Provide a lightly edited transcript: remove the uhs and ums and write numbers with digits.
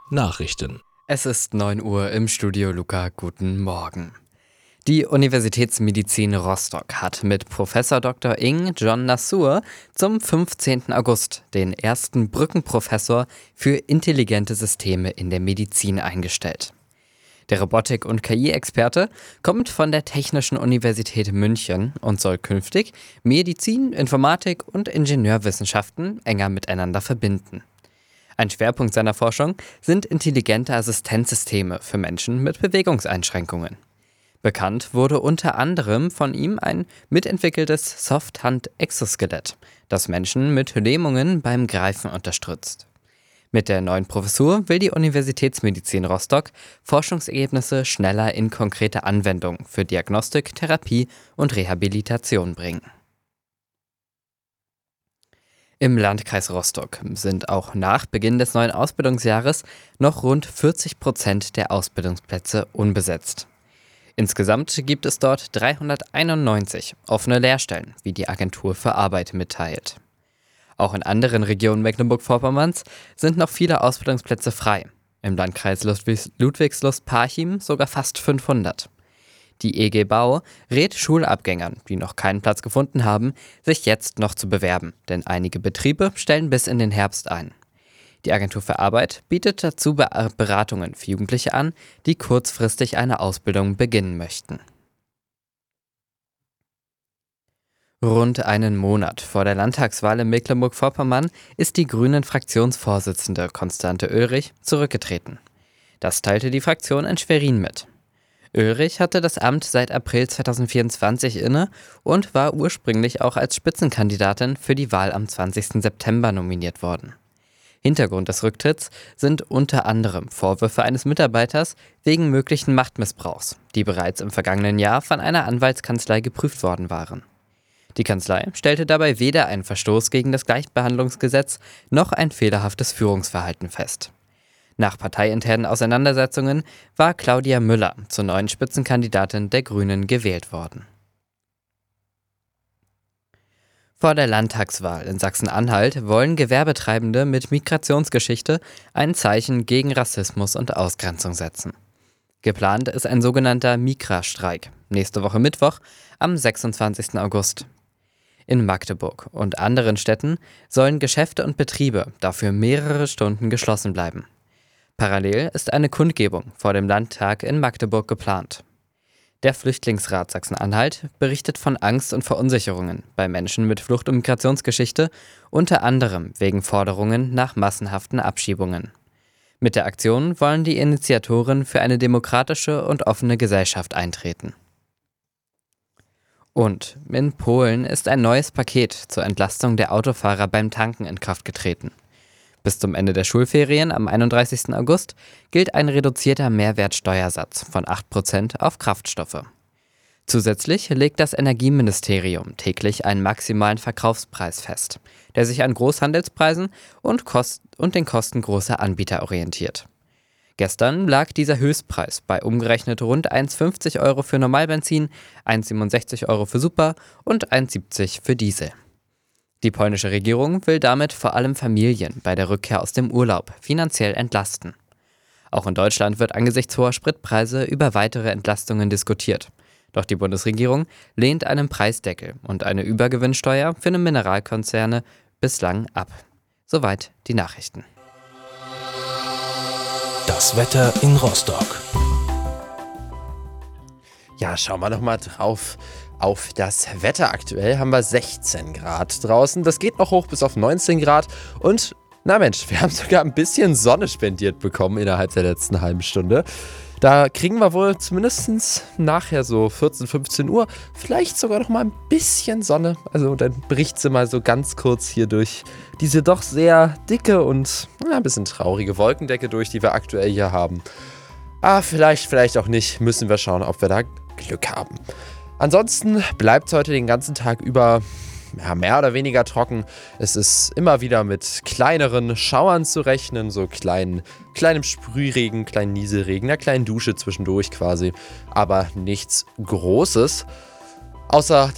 Nachrichten. Es ist 9 Uhr im Studio Luca. Guten Morgen. Die Universitätsmedizin Rostock hat mit Professor Dr. Ing John Nassur zum 15. August den ersten Brückenprofessor für intelligente Systeme in der Medizin eingestellt. Der Robotik- und KI-Experte kommt von der Technischen Universität München und soll künftig Medizin, Informatik und Ingenieurwissenschaften enger miteinander verbinden. Ein Schwerpunkt seiner Forschung sind intelligente Assistenzsysteme für Menschen mit Bewegungseinschränkungen. Bekannt wurde unter anderem von ihm ein mitentwickeltes Softhand-Exoskelett, das Menschen mit Lähmungen beim Greifen unterstützt. Mit der neuen Professur will die Universitätsmedizin Rostock Forschungsergebnisse schneller in konkrete Anwendung für Diagnostik, Therapie und Rehabilitation bringen. Im Landkreis Rostock sind auch nach Beginn des neuen Ausbildungsjahres noch rund 40% der Ausbildungsplätze unbesetzt. Insgesamt gibt es dort 391 offene Lehrstellen, wie die Agentur für Arbeit mitteilt. Auch in anderen Regionen Mecklenburg-Vorpommerns sind noch viele Ausbildungsplätze frei. Im Landkreis Ludwigslust-Parchim sogar fast 500. Die EG Bau rät Schulabgängern, die noch keinen Platz gefunden haben, sich jetzt noch zu bewerben, denn einige Betriebe stellen bis in den Herbst ein. Die Agentur für Arbeit bietet dazu Beratungen für Jugendliche an, die kurzfristig eine Ausbildung beginnen möchten. Rund einen Monat vor der Landtagswahl in Mecklenburg-Vorpommern ist die Grünen-Fraktionsvorsitzende Constante Oelrich zurückgetreten. Das teilte die Fraktion in Schwerin mit. Oelrich hatte das Amt seit April 2024 inne und war ursprünglich auch als Spitzenkandidatin für die Wahl am 20. September nominiert worden. Hintergrund des Rücktritts sind unter anderem Vorwürfe eines Mitarbeiters wegen möglichen Machtmissbrauchs, die bereits im vergangenen Jahr von einer Anwaltskanzlei geprüft worden waren. Die Kanzlei stellte dabei weder einen Verstoß gegen das Gleichbehandlungsgesetz noch ein fehlerhaftes Führungsverhalten fest. Nach parteiinternen Auseinandersetzungen war Claudia Müller zur neuen Spitzenkandidatin der Grünen gewählt worden. Vor der Landtagswahl in Sachsen-Anhalt wollen Gewerbetreibende mit Migrationsgeschichte ein Zeichen gegen Rassismus und Ausgrenzung setzen. Geplant ist ein sogenannter Migra-Streik, nächste Woche Mittwoch am 26. August. In Magdeburg und anderen Städten sollen Geschäfte und Betriebe dafür mehrere Stunden geschlossen bleiben. Parallel ist eine Kundgebung vor dem Landtag in Magdeburg geplant. Der Flüchtlingsrat Sachsen-Anhalt berichtet von Angst und Verunsicherungen bei Menschen mit Flucht- und Migrationsgeschichte, unter anderem wegen Forderungen nach massenhaften Abschiebungen. Mit der Aktion wollen die Initiatoren für eine demokratische und offene Gesellschaft eintreten. Und in Polen ist ein neues Paket zur Entlastung der Autofahrer beim Tanken in Kraft getreten. Bis zum Ende der Schulferien am 31. August gilt ein reduzierter Mehrwertsteuersatz von 8% auf Kraftstoffe. Zusätzlich legt das Energieministerium täglich einen maximalen Verkaufspreis fest, der sich an Großhandelspreisen und den Kosten großer Anbieter orientiert. Gestern lag dieser Höchstpreis bei umgerechnet rund 1,50 Euro für Normalbenzin, 1,67 Euro für Super und 1,70 für Diesel. Die polnische Regierung will damit vor allem Familien bei der Rückkehr aus dem Urlaub finanziell entlasten. Auch in Deutschland wird angesichts hoher Spritpreise über weitere Entlastungen diskutiert. Doch die Bundesregierung lehnt einen Preisdeckel und eine Übergewinnsteuer für eine Mineralkonzerne bislang ab. Soweit die Nachrichten. Das Wetter in Rostock. Ja, schauen wir noch mal drauf auf das Wetter. Aktuell haben wir 16 Grad draußen. Das geht noch hoch bis auf 19 Grad. Und, na Mensch, wir haben sogar ein bisschen Sonne spendiert bekommen innerhalb der letzten halben Stunde. Da kriegen wir wohl zumindest nachher so 14, 15 Uhr vielleicht sogar noch mal ein bisschen Sonne. Also dann bricht sie mal so ganz kurz hier durch diese doch sehr dicke und ein bisschen traurige Wolkendecke durch, die wir aktuell hier haben. Vielleicht auch nicht. Müssen wir schauen, ob wir da Glück haben. Ansonsten bleibt es heute den ganzen Tag über mehr oder weniger trocken. Es ist immer wieder mit kleineren Schauern zu rechnen, so kleinem Sprühregen, kleinen Nieselregen, einer kleinen Dusche zwischendurch quasi, aber nichts Großes. Außer